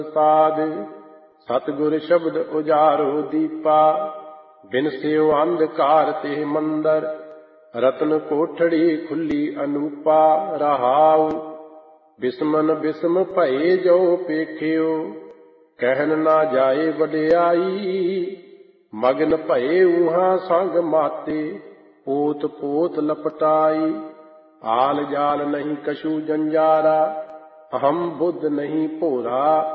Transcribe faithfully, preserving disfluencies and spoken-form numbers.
ਸਾਧ ਸਤਿਗੁਰ ਸ਼ਬਦ ਉਜਾਰੋ ਦੀਪਾ, ਬਿਨ ਸਿਉ ਅੰਧਕਾਰ ਤੇ ਮੰਦਰ, ਰਤਨ ਕੋਠੜੀ ਖੁੱਲੀ ਅਨੂਪਾ। ਰਹਾਉ ਬਿਸਮਨ ਬਿਸਮ ਭਏ ਜੋ ਪੇਖਿਓ, ਕਹਿਨ ਨਾ ਜਾਏ ਵਡਿਆਈ। ਮਗਨ ਭਏ ਊਹਾਂ ਸੰਗ ਮਾਤੇ, ਪੋਤ ਪੋਤ ਲਪਟਾਈ। ਆਲ ਜਾਲ ਨਹੀਂ ਕਛੂ ਜੰਜਾਰਾ, ਅਹਮ ਬੁੱਧ ਨਹੀਂ ਭੋਰਾ।